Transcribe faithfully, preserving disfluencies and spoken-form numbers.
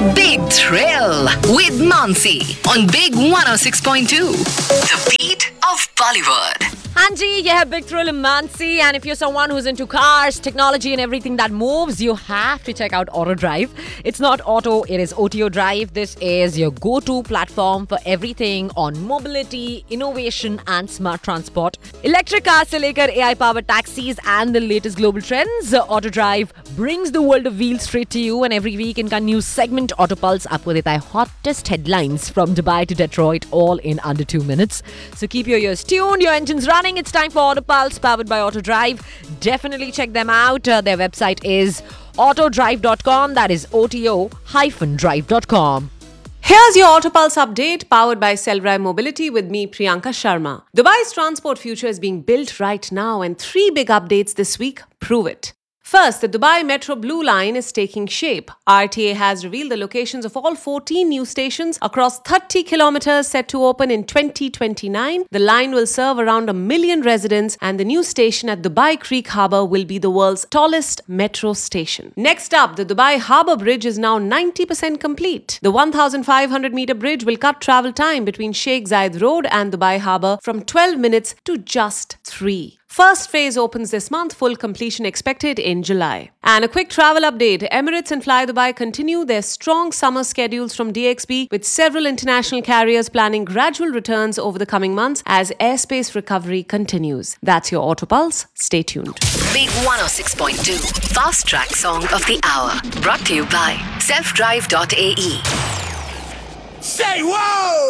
Big Thrill with Mansi on Big one oh six point two. The beat of Bollywood. हाँ जी, यह है Big Thrill Mansi, and if you're someone who's into cars, technology and everything that moves, you have to check out Auto Drive. It's not auto, it is O T O Drive. This is your go-to platform for everything on mobility, innovation and smart transport. Electric cars से लेकर A I-powered taxis and the latest global trends, Auto Drive brings the world of wheels straight to you, and every week इनका news segment Auto Pulse आपको देता है hottest headlines from Dubai to Detroit, all in under two minutes. So keep your ears tuned, your engines running. It's time for Auto Pulse, powered by Auto Drive. Definitely check them out. Uh, their website is auto drive dot com. That is O T O drive dot com. Here's your Auto Pulse update, powered by Cellride Mobility with me, Priyanka Sharma. Dubai's transport future is being built right now, and three big updates this week prove it. First, the Dubai Metro Blue Line is taking shape. R T A has revealed the locations of all fourteen new stations across thirty kilometers set to open in twenty twenty-nine. The line will serve around a million residents, and the new station at Dubai Creek Harbour will be the world's tallest metro station. Next up, the Dubai Harbour Bridge is now ninety percent complete. The one thousand five hundred meter bridge will cut travel time between Sheikh Zayed Road and Dubai Harbour from twelve minutes to just three. First phase opens this month, full completion expected in July. And a quick travel update. Emirates and Fly Dubai continue their strong summer schedules from D X B, with several international carriers planning gradual returns over the coming months as airspace recovery continues. That's your Auto Pulse. Stay tuned. Big one oh six point two. Fast Track Song of the Hour. Brought to you by self drive dot A E. Say whoa!